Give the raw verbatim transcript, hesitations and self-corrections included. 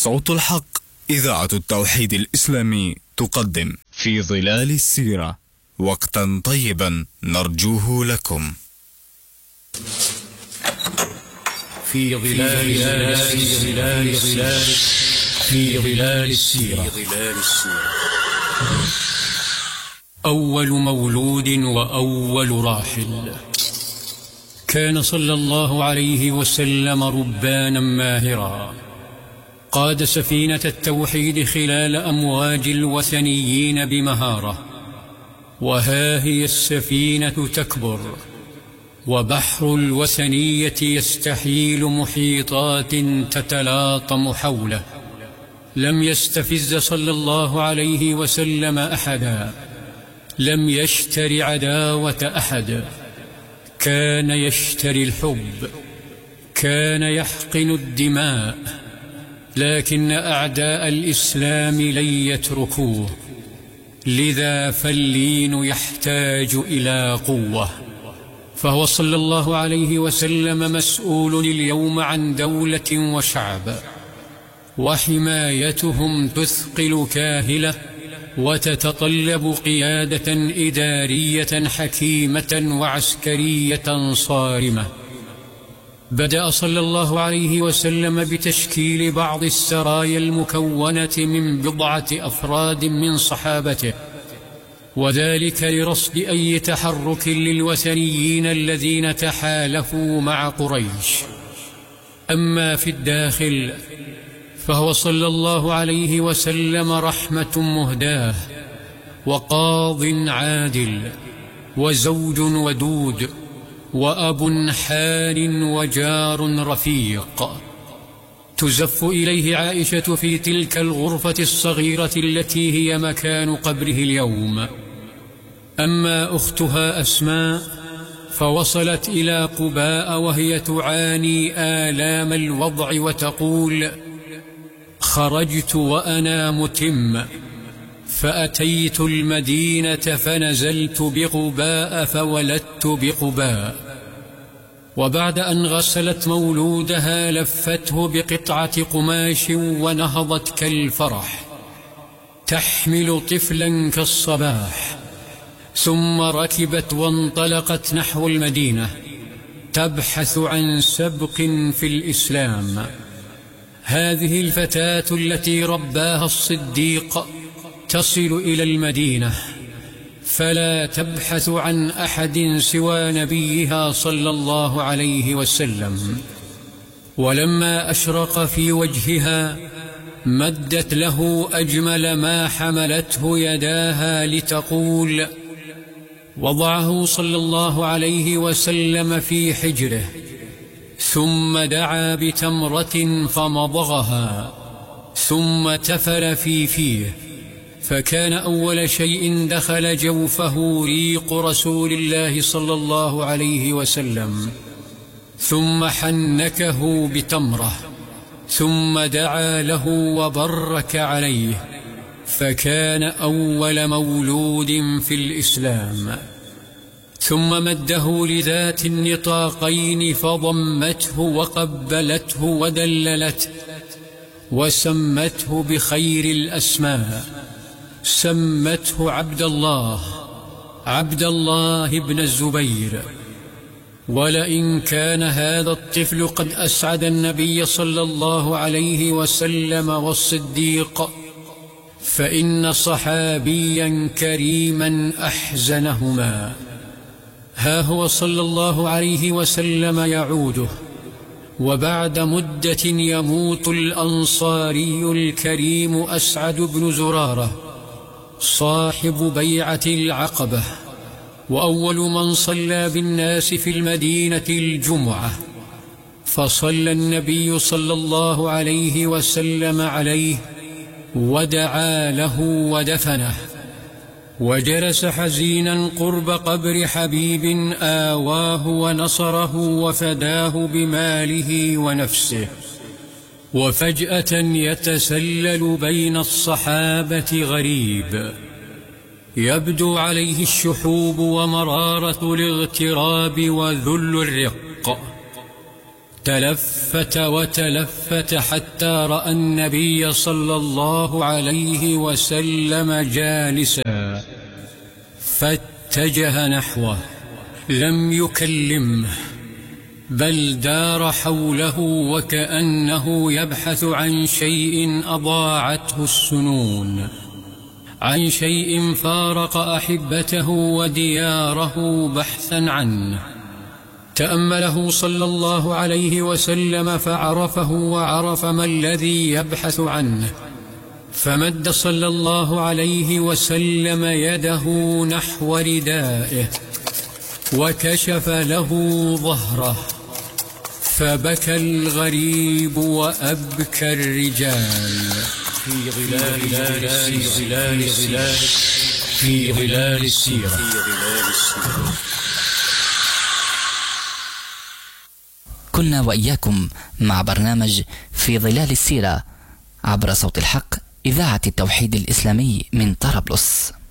صوت الحق، إذاعة التوحيد الإسلامي تقدم في ظلال السيرة وقتا طيبا نرجوه لكم. في ظلال ظلال ظلال في ظلال السيرة. أول مولود وأول راحل. كان صلى الله عليه وسلم ربانا ماهرا، قاد سفينة التوحيد خلال أمواج الوثنيين بمهارة، وها هي السفينة تكبر وبحر الوثنية يستحيل محيطات تتلاطم حوله. لم يستفز صلى الله عليه وسلم أحدا، لم يشتر عداوة أحد، كان يشتري الحب، كان يحقن الدماء، لكن أعداء الإسلام لن يتركوه، لذا فاللين يحتاج إلى قوة. فهو صلى الله عليه وسلم مسؤول اليوم عن دولة وشعب، وحمايتهم تثقل كاهلة وتتطلب قيادة إدارية حكيمة وعسكرية صارمة. بدأ صلى الله عليه وسلم بتشكيل بعض السرايا المكونة من بضعة أفراد من صحابته، وذلك لرصد أي تحرك للوثنيين الذين تحالفوا مع قريش. أما في الداخل فهو صلى الله عليه وسلم رحمة مهداة، وقاض عادل، وزوج ودود، وأب حان، وجار رفيق. تزف إليه عائشة في تلك الغرفة الصغيرة التي هي مكان قبره اليوم. أما أختها أسماء فوصلت إلى قباء وهي تعاني آلام الوضع وتقول: خرجت وأنا متم، فأتيت المدينة فنزلت بقباء فولدت بقباء. وبعد أن غسلت مولودها لفته بقطعة قماش ونهضت كالفرح تحمل طفلا كالصباح، ثم ركبت وانطلقت نحو المدينة تبحث عن سبق في الإسلام. هذه الفتاة التي رباها الصديق تصل إلى المدينة، فلا تبحث عن أحد سوى نبيها صلى الله عليه وسلم. ولما أشرق في وجهها مدت له أجمل ما حملته يداها لتقول. وضعه صلى الله عليه وسلم في حجره، ثم دعا بتمرة فمضغها، ثم تفل في فيه، فكان أول شيء دخل جوفه ريق رسول الله صلى الله عليه وسلم، ثم حنكه بتمرة، ثم دعا له وبرك عليه، فكان أول مولود في الإسلام. ثم مده لذات النطاقين فضمته وقبلته ودللته، وسمته بخير الأسماء، سمته عبد الله، عبد الله بن الزبير. ولئن كان هذا الطفل قد أسعد النبي صلى الله عليه وسلم والصديق، فإن صحابيا كريما أحزنهما. ها هو صلى الله عليه وسلم يعوده، وبعد مدة يموت الأنصاري الكريم أسعد بن زرارة صاحب بيعة العقبة، وأول من صلى بالناس في المدينة الجمعة، فصلى النبي صلى الله عليه وسلم عليه ودعا له ودفنه، وجلس حزينا قرب قبر حبيب آواه ونصره وفداه بماله ونفسه. وفجأة يتسلل بين الصحابة غريب، يبدو عليه الشحوب ومرارة الاغتراب وذل الرق. تلفت وتلفت حتى رأى النبي صلى الله عليه وسلم جالسا، فاتجه نحوه، لم يكلمه بل دار حوله وكأنه يبحث عن شيء أضاعته السنون، عن شيء فارق أحبته ودياره بحثا عنه. تأمله صلى الله عليه وسلم فعرفه وعرف ما الذي يبحث عنه، فمد صلى الله عليه وسلم يده نحو ردائه وكشف له ظهره، فبكى الغريب وأبكى الرجال في ظلال في ظلال في ظلال السيرة. كنا وإياكم مع برنامج في ظلال السيرة عبر صوت الحق، إذاعة التوحيد الإسلامي من طرابلس.